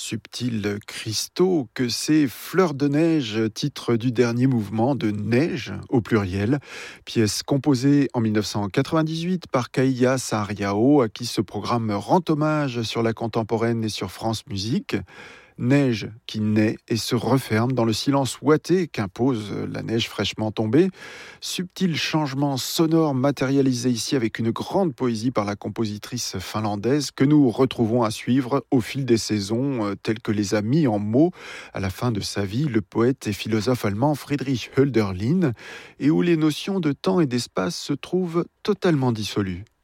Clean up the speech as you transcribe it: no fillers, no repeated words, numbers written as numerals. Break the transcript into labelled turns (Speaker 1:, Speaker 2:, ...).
Speaker 1: subtils cristaux que ces fleurs de neige, titre du dernier mouvement de Neige au pluriel, pièce composée en 1998 par Kaïa Saariao, à qui ce programme rend hommage sur la contemporaine et sur France Musique. Neige qui naît et se referme dans le silence ouaté qu'impose la neige fraîchement tombée. Subtil changement sonore matérialisé ici avec une grande poésie par la compositrice finlandaise que nous retrouvons à suivre au fil des saisons, telles que les a mis en mots à la fin de sa vie le poète et philosophe allemand Friedrich Hölderlin, et où les notions de temps et d'espace se trouvent totalement dissolues.